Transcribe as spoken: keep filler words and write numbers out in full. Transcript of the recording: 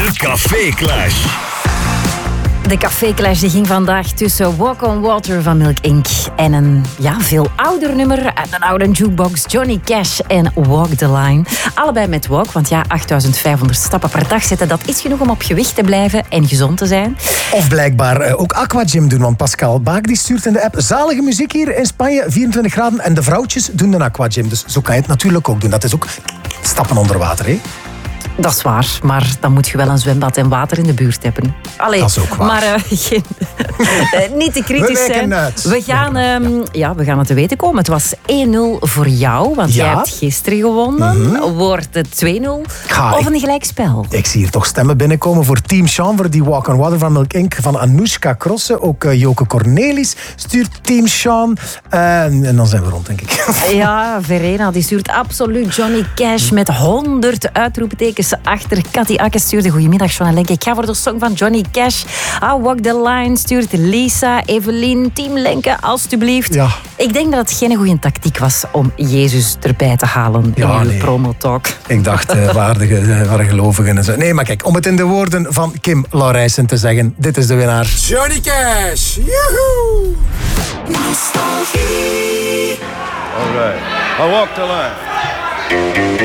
De Café Clash. De Café Clash die ging vandaag tussen Walk on Water van Milk incorporated en een ja, veel ouder nummer uit een oude jukebox, Johnny Cash en Walk the Line. Allebei met walk, want ja, achttaduizendvijfhonderd stappen per dag zetten, dat is genoeg om op gewicht te blijven en gezond te zijn. Of blijkbaar uh, ook aquagym doen, want Pascal Baak die stuurt in de app zalige muziek hier in Spanje, vierentwintig graden, en de vrouwtjes doen een aquagym. Dus zo kan je het natuurlijk ook doen. Dat is ook stappen onder water, hè? Dat is waar, maar dan moet je wel een zwembad en water in de buurt hebben. Allee, dat is ook waar. Maar uh, geen, niet te kritisch we zijn. Uit. We gaan, um, ja, we gaan het te weten komen. Het was één nul voor jou, want ja? jij hebt gisteren gewonnen. Mm-hmm. Wordt het twee nul Ga, of een ik, gelijkspel? Ik zie hier toch stemmen binnenkomen voor Team Sean, voor die Walk on Water van Milk incorporated, van Anoushka Krosse. Ook uh, Joke Cornelis stuurt Team Sean. Uh, en dan zijn we rond, denk ik. Ja, Verena die stuurt absoluut Johnny Cash met honderd uitroeptekens achter. Cathy Akke stuurde goedemiddag, Sean en Lenke. Ik ga voor de song van Johnny Cash. Ah, Walk the Line stuurt Lisa, Evelien, Team Lenke, alstublieft. Ja. Ik denk dat het geen goede tactiek was om Jezus erbij te halen ja, in uw nee. promotalk. Ik dacht, uh, waardige, uh, waar gelovigen en zo. Nee, maar kijk, om het in de woorden van Kim Laurijsen te zeggen, dit is de winnaar. Johnny Cash! Joehoe! Nostalgie. All right. I walk the line.